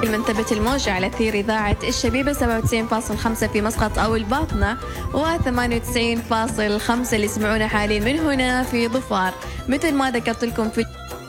من ثبت الموجة على أثير إذاعة الشبيبة 97.5 في مسقط أو الباطنة، و98.5 اللي يسمعونا حاليا من هنا في ظفار. مثل ما ذكرت لكم في